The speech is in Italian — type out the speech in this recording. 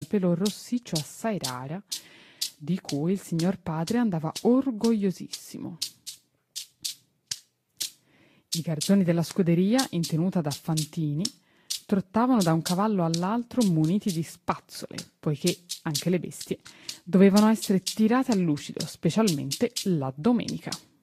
pelo rossiccio assai rara, di cui il signor padre andava orgogliosissimo. I garzoni della scuderia, in tenuta da fantini, trottavano da un cavallo all'altro muniti di spazzole, poiché anche le bestie dovevano essere tirate a lucido, specialmente la domenica.